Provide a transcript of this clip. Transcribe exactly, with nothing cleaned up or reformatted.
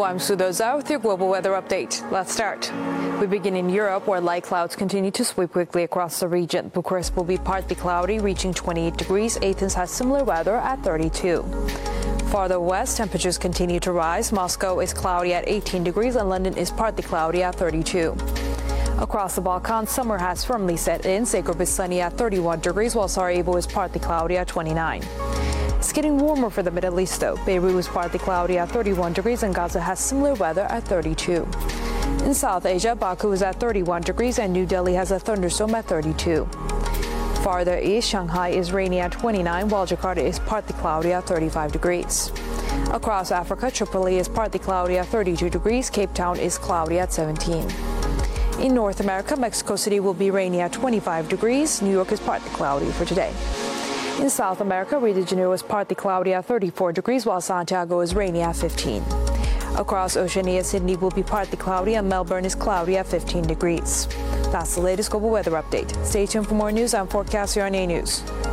Hello, I'm Sudha Zhao with your global weather update. Let's start. We begin in Europe, where light clouds continue to sweep quickly across the region. Bucharest will be partly cloudy, reaching twenty-eight degrees. Athens has similar weather at thirty-two. Farther west, temperatures continue to rise. Moscow is cloudy at eighteen degrees, and London is partly cloudy at thirty-two. Across the Balkans, summer has firmly set in. Zagreb is sunny at thirty-one degrees, while Sarajevo is partly cloudy at twenty-nine. It's getting warmer for the Middle East, though. Beirut is partly cloudy at thirty-one degrees, and Gaza has similar weather at thirty-two. In South Asia, Baku is at thirty-one degrees, and New Delhi has a thunderstorm at thirty-two. Farther east, Shanghai is rainy at twenty-nine, while Jakarta is partly cloudy at thirty-five degrees. Across Africa, Tripoli is partly cloudy at thirty-two degrees. Cape Town is cloudy at seventeen. In North America, Mexico City will be rainy at twenty-five degrees. New York is partly cloudy for today. In South America, Rio de Janeiro is partly cloudy at thirty-four degrees, while Santiago is rainy at fifteen. Across Oceania, Sydney will be partly cloudy, and Melbourne is cloudy at fifteen degrees. That's the latest global weather update. Stay tuned for more news and forecasts here on A News.